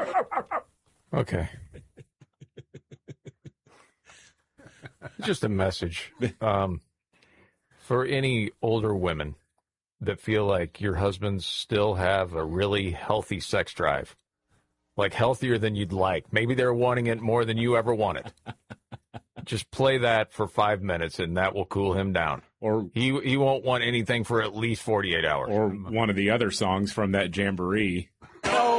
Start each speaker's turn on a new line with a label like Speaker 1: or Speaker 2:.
Speaker 1: Okay. Just a message for any older women that feel like your husbands still have a really healthy sex drive, like healthier than you'd like. Maybe they're wanting it more than you ever wanted. Just play that for 5 minutes, and that will cool him down.
Speaker 2: Or
Speaker 1: he won't want anything for at least 48 hours.
Speaker 2: Or one of the other songs from that jamboree.
Speaker 3: Oh,